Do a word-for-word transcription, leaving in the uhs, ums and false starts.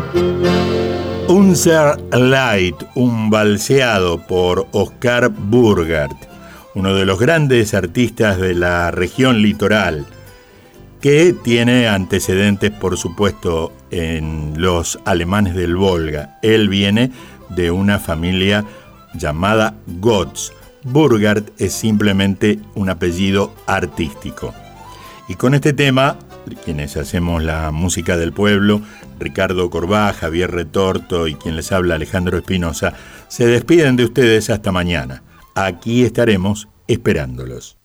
Unser Lied, un balseado por Oscar Burgard, uno de los grandes artistas de la región litoral, que tiene antecedentes, por supuesto, en los alemanes del Volga. Él viene de una familia llamada Gotz. Burgard es simplemente un apellido artístico. Y con este tema, quienes hacemos la música del pueblo, Ricardo Corbá, Javier Retorto y quien les habla, Alejandro Espinosa, se despiden de ustedes hasta mañana. Aquí estaremos esperándolos.